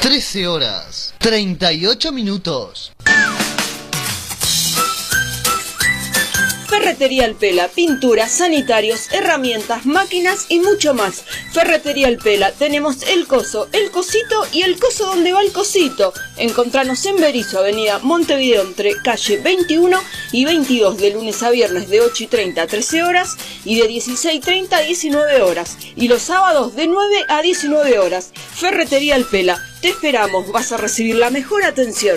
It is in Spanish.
13 horas, 38 minutos. Ferretería El Pela, pinturas, sanitarios, herramientas, máquinas y mucho más. Ferretería El Pela, tenemos el coso, el cosito y el coso donde va el cosito. Encontranos en Berisso, avenida Montevideo, entre calle 21 y 22, de lunes a viernes de 8:30 a 13 horas y de 16:30 a 19 horas. Y los sábados de 9 a 19 horas. Ferretería El Pela, te esperamos, vas a recibir la mejor atención.